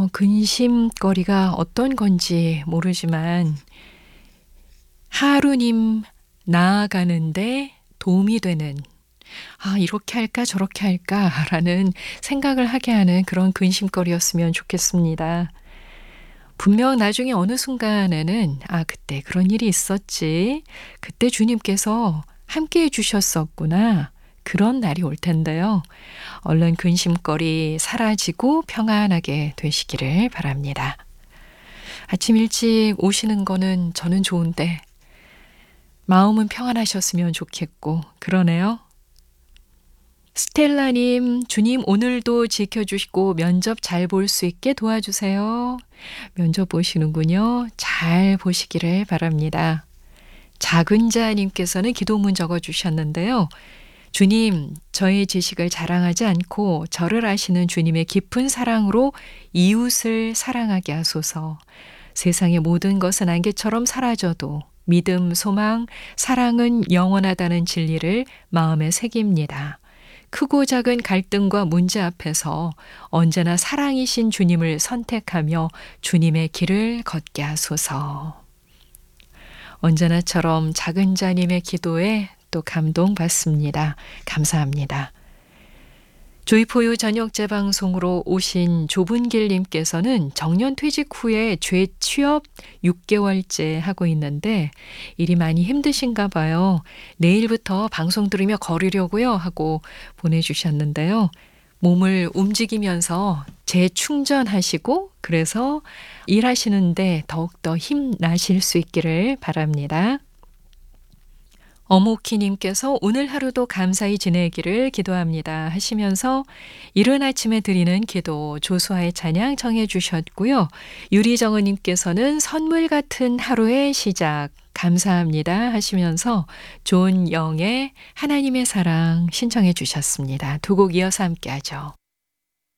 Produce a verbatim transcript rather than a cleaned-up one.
근심거리가 어떤 건지 모르지만 하루님 나아가는데 도움이 되는 '아 이렇게 할까 저렇게 할까.'라는 생각을 하게 하는 그런 근심거리였으면 좋겠습니다. 분명 나중에 어느 순간에는 '아 그때 그런 일이 있었지. 그때 주님께서 함께해 주셨었구나.' 그런 날이 올 텐데요. 얼른 근심거리 사라지고 평안하게 되시기를 바랍니다. 아침 일찍 오시는 거는 저는 좋은데 마음은 평안하셨으면 좋겠고 그러네요. 스텔라님, 주님 오늘도 지켜주시고 면접 잘 볼 수 있게 도와주세요. 면접 보시는군요. 잘 보시기를 바랍니다. 작은 자님께서는 기도문 적어주셨는데요. 주님, 저의 지식을 자랑하지 않고 저를 아시는 주님의 깊은 사랑으로 이웃을 사랑하게 하소서. 세상의 모든 것은 안개처럼 사라져도 믿음, 소망, 사랑은 영원하다는 진리를 마음에 새깁니다. 크고 작은 갈등과 문제 앞에서 언제나 사랑이신 주님을 선택하며 주님의 길을 걷게 하소서. 언제나처럼 작은 자님의 기도에 또 감동받습니다. 감사합니다. 조이포유 저녁 재방송으로 오신 좁은 길님께서는 정년 퇴직 후에 재취업 육 개월째 하고 있는데 일이 많이 힘드신가 봐요. 내일부터 방송 들으며 걸으려고요 하고 보내주셨는데요. 몸을 움직이면서 재충전하시고 그래서 일하시는데 더욱더 힘나실 수 있기를 바랍니다. 어모키님께서 오늘 하루도 감사히 지내기를 기도합니다 하시면서 이른 아침에 드리는 기도 조수아의 찬양 청해 주셨고요. 유리정은님께서는 선물 같은 하루의 시작 감사합니다 하시면서 존 영의 하나님의 사랑 신청해 주셨습니다. 두 곡 이어서 함께 하죠.